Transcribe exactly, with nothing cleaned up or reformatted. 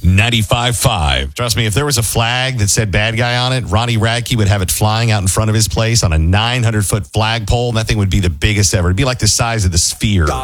ninety-five point five. Trust me, if there was a flag that said bad guy on it, Ronnie Radke would have it flying out in front of his place on a nine hundred foot flagpole, and that thing would be the biggest ever. It'd be like the size of the sphere.